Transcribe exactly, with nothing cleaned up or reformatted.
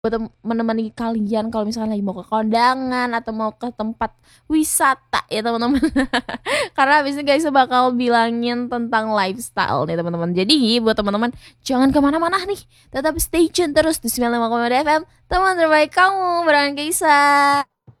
buat tem- menemani kalian kalau misalkan lagi mau ke kondangan atau mau ke tempat wisata ya teman-teman. Karena habis ini guys bakal bilangin tentang lifestyle nih teman-teman. Jadi buat teman-teman jangan kemana-mana nih, tetap stay tune terus di sembilan puluh lima koma dua F M, teman terbaik kamu, bareng Kaisa.